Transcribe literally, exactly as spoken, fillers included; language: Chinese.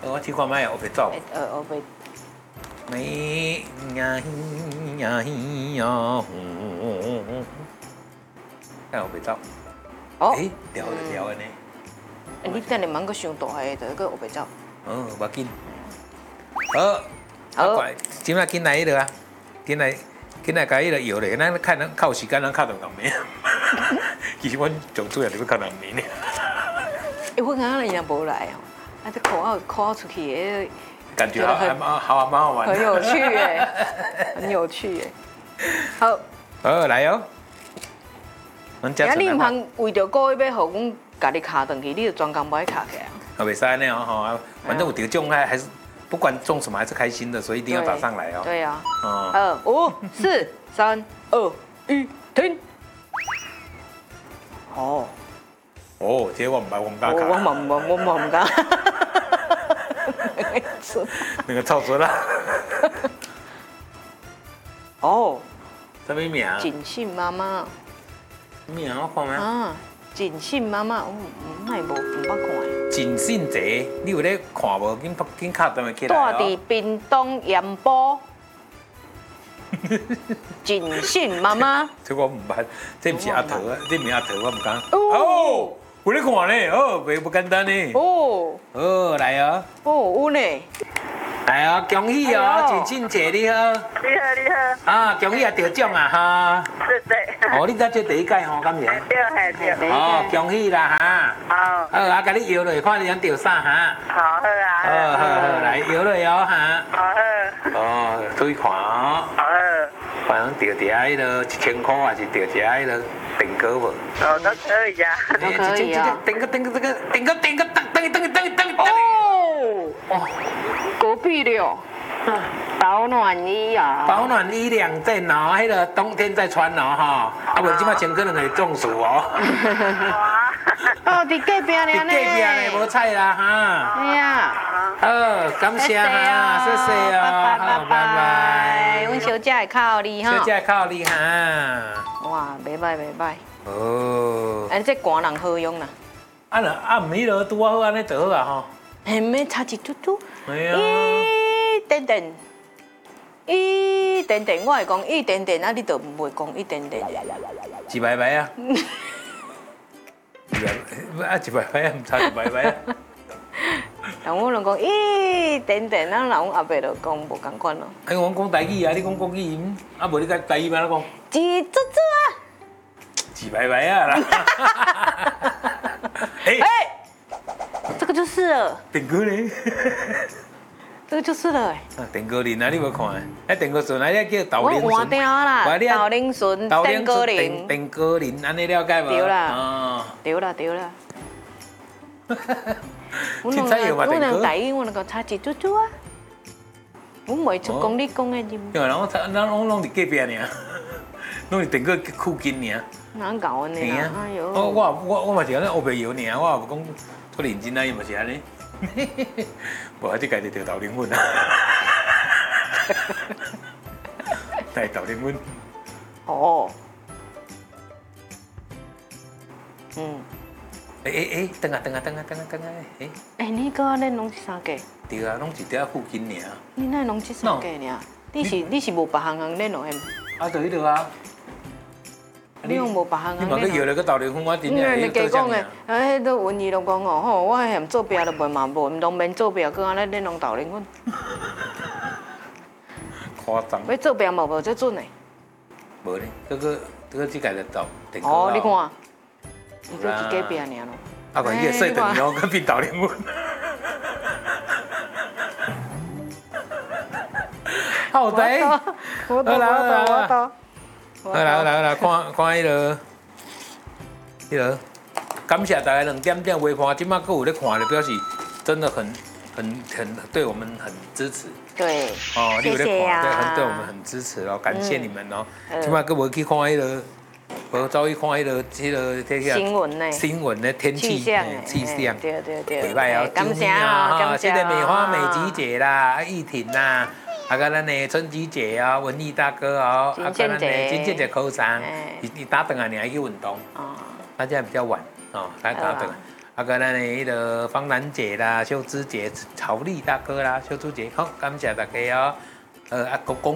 我去看卖，我别走。 呃，我被。 你呀呀呀！哎，我别走。 哦。 哎，聊的聊的呢。 哎，你等下忙个上大个，就个我被走。 哦，无要紧。好。好。乖，今仔进来迄个啊，进来进来甲迄个摇咧，咱看咱靠时间，咱靠两两年。其实阮上主要就是靠两年呢。 哎，我刚刚人家无来哦，啊，这口号口号出去的。 感觉还蛮好，蛮好玩， 很有趣哎，很有趣哎。好， 好来哦。 人家你唔通为着故意要互阮家己卡转去，你就专工把伊卡起来。 啊，袂使安尼哦吼，反正有得中，还还是不管中什么还是开心的，所以一定要打上来哦。 对呀。哦。二五四三二一停。哦。 哦，这我唔捌，我唔敢卡。 我我唔我我唔敢。 那个臭准啦！ 哦， 什么名？ 锦信妈妈。 名我看咩？ 啊，锦信妈妈，我唔系无唔捌看。 锦信节，你有咧看无？紧紧卡踮起来。 住伫屏东盐埔。锦信妈妈。 这我唔捌，这不是阿桃啊，这名阿桃我唔敢。哦。有咧看呢，哦，袂不简单呢。哦，哦，来哦。 哦，有呢。 来哦，恭喜哦，锦信姐你好。 你好，你好。 啊，恭喜啊得奖啊哈。 是的。 哦，你才做第一届吼，敢是？ 对，系对。 哦，恭喜啦哈。 好。 好，啊，甲你摇落，看你想得啥哈。 好好啊。 好好好，来摇落哦哈。 好好。 哦，注意看哦。 好好。 反正得一下迄个一千块，还是得一下迄个定哥无？ 哦，都可以呀。 都可以啊。 定个定个这个定个定个等等等等等等。 哦。哦。隔壁的哦。保暖衣啊。 保暖衣两件哦，迄个冬天再穿哦哈。啊，不然即摆穿可能会中暑哦。 哇。 哦，伫隔壁呢？ 伫隔壁呢，无菜啦哈。 哎呀。 好，感谢哈，谢谢哦，好，拜拜。 阮小姐会靠你哈。 小姐靠你哈。 哇，袂歹袂歹。 哦。 哎，这寒人好用啦。 啊那啊，唔迄落拄啊好安尼就好啊吼。 嘿，免差一嘟嘟。 系啊。 一点点，一点点，我会讲一点点，啊，你就唔会讲一点点。 一拜拜啊。啊，一拜拜啊，唔差一拜拜啊。 人我拢讲一点点，咱人阿伯就讲无共款咯。 哎，我讲台语啊，你讲国语，啊无你讲台语安怎讲？ 一猪猪啊！ 一拜拜啊啦！哎， 这个就是了。 电哥呢？ 这个就是了哎。 啊，电哥林啊，你无看？哎，电哥顺啊，你叫豆奶我换掉啦，豆奶顺，电哥林， 电哥林，安尼了解无？ 对啦， 哦， 对啦，对啦。 凊彩用嘛，电哥。 我台语我能够差一猪猪啊。我袂出讲你讲的音。 因为人我咱拢拢伫隔壁尔，拢伫电哥附近尔。 哪搞安尼啊？哎呦！ 我我我我嘛是安尼学袂摇尔，我也无讲出认真啊，伊嘛是安尼。无啊，即家己着豆奶粉啊。带豆奶粉。 哦。嗯。 哎哎哎，等啊等啊等啊等啊等啊！哎。 哎，你个恁拢是啥个？ 对啊，拢是伫附近尔。 你那拢是啥个尔？你是你是无别行行恁两个？ 啊，就迄度啊。 你用无别行行？ 你嘛去摇了个豆奶粉，我真正会做讲诶，啊，迄都文艺都讲哦，吼，我嫌做饼都袂嘛无，唔当免做饼，搁安尼恁拢豆奶粉。 夸张。 要做饼嘛无这准诶。 无呢，这个这个即个就豆。 哦，你看，伊搁去隔壁尔咯。 啊，个伊个细长哦，佮变豆奶粉。好歹， 好啦好啦好啦。 好啦好啦好啦，看看迄个，迄个，感谢大家两点钟微看，今麦各有咧看，就表示真的很很很对我们很支持。 对， 哦， 谢谢啊， 对，很对我们很支持哦，感谢你们哦。今麦各无去看迄个，无走去看迄个迄个这个新闻呢， 新闻的天气气象， 对对对， 礼拜哦， 感谢啊， 哈，现在梅花美吉姐啦，玉婷啦。啊，甲咱的春菊姐哦，文艺大哥哦，啊，甲咱的金姐姐口上，你你打盹啊，你还去运动？哦，大家比较晚哦，来打盹。 啊个咱的迄个方兰姐啦、秀芝姐、曹丽大哥啦、秀珠姐，好，感谢大家哦。呃啊，恭恭